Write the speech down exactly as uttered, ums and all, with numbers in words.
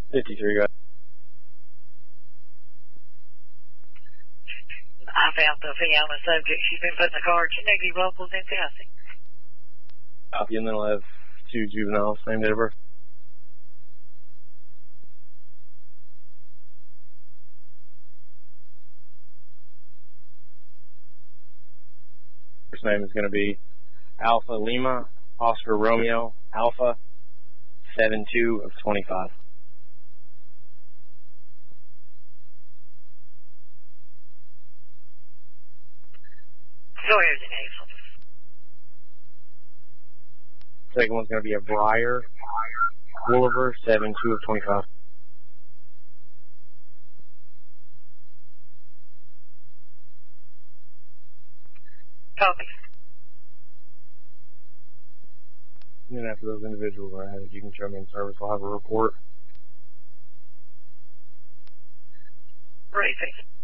fifty-three, guys. I found the Fiona subject. She's been put in the car. Chiniggy locals in Tennessee. Copy, and then I'll have two juveniles, same date of birth. First name is going to be Alpha Lima, Oscar Romeo, Alpha, seven two of twenty-five. Go ahead, Hazel. Second one's going to be a Briar, Wolliver, seven two of twenty-five. Copy. And then after those individuals are added, you can show me in service. I'll have a report. Ready, please.